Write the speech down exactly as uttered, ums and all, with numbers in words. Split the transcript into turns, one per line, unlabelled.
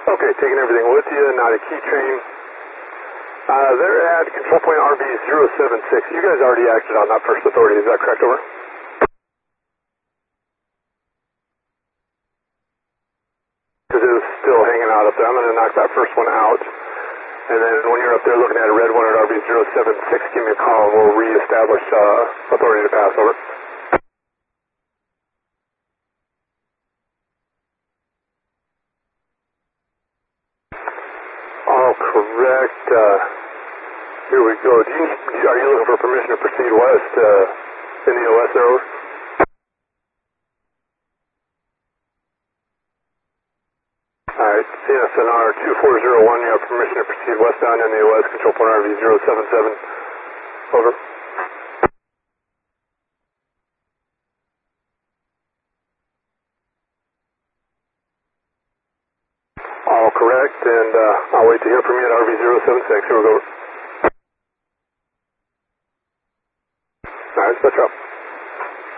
Okay, taking everything with you, not a key train. Uh, they're at control point R B zero seven six. You guys already acted on that first authority, is that correct, over? Because it was still hanging out up there. I'm going to knock that first one out. And then when you're up there looking at a red one at R B zero seven six, give me a call and we'll reestablish uh, authority to pass, over. All correct. Uh, here we go. Do you, are you looking for permission to proceed west uh, in the O S there, over? Alright, C S N R two four zero one, you have permission to proceed westbound in the O S, control point R V zero seven seven, over. All correct, and uh, I'll wait to hear from you at R V zero seven six, here we go. Alright, let's go.